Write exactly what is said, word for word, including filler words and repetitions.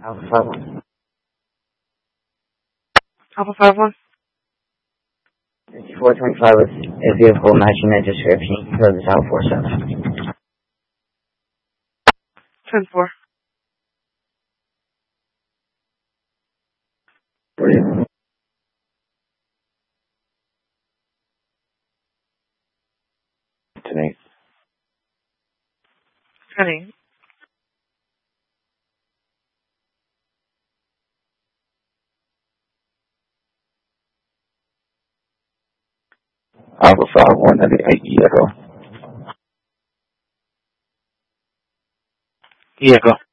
Alpha five one. Alpha five one. four twenty-five with a vehicle matching that description. Code is out four seven. ten four. Tonight. Penny. Alpha five one at the Echo. Echo.